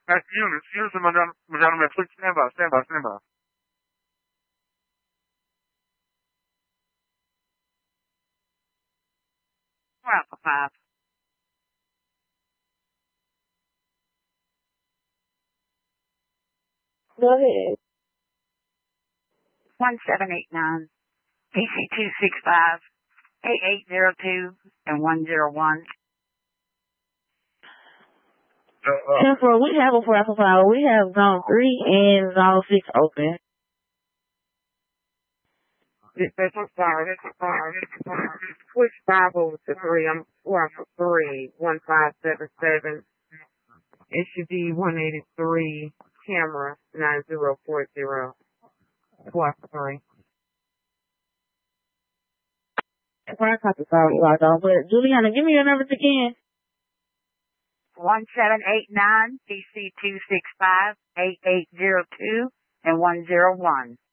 That's Eunice. Eunice, Madonna, please stand by, stand by, stand by. Alpha 5. Go ahead. 1789, DC 265, 8802, and 101. Temporal, we have a Alpha 5. We have zone 3 and zone 6 open. This is fire. Switch 5 over to 3. I'm for 3, 1577. It should be 183, camera 9040. Squawk 3. I caught the phone logged on, but Juliana, give me your numbers again. 1789, DC 265, 8802, and 101.